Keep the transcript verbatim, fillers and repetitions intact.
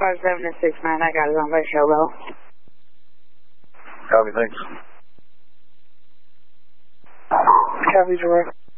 five seven and six nine, I got it on by Showboat. Copy, thanks. Copy, Gerard.